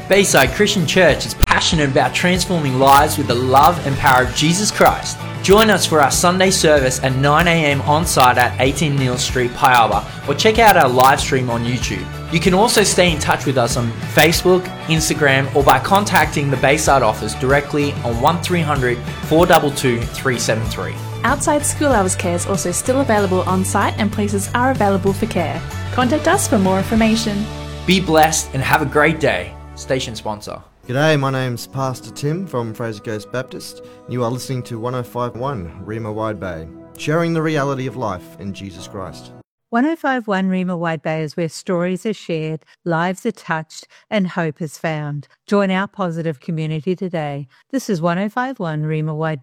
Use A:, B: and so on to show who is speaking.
A: Bayside Christian Church is passionate about transforming lives with the love and power of Jesus Christ. Join us for our Sunday service at 9 a.m. on site at 18 Neal Street, Piaba, or check out our live stream on YouTube. You can also stay in touch with us on Facebook, Instagram, or by contacting the Bayside office directly on 1300 422 373.
B: Outside school hours care is also still available on site and places are available for care. Contact us for more information.
A: Be blessed and have a great day. Station sponsor.
C: G'day, my name's Pastor Tim from Fraser Coast Baptist. You are listening to 105.1 Rima Wide Bay, sharing the reality of life in Jesus Christ.
D: 105.1 Rima Wide Bay is where stories are shared, lives are touched, and hope is found. Join our positive community today. This is 105.1 Rima Wide Bay.